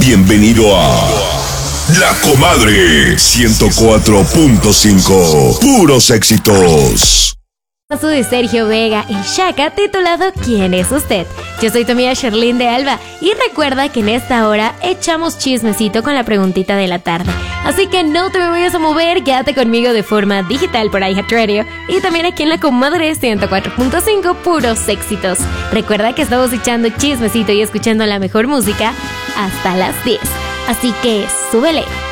Bienvenido a La Comadre 104.5. Puros éxitos. De Sergio Vega y Shaka, titulado ¿Quién es usted? Yo soy tu amiga Sherlyn de Alba y recuerda que en esta hora echamos chismecito con la preguntita de la tarde. Así que no te me vayas a mover, quédate conmigo de forma digital por iHeartRadio y también aquí en La Comadre 104.5 Puros éxitos. Recuerda que estamos echando chismecito y escuchando la mejor música hasta las 10. Así que súbele.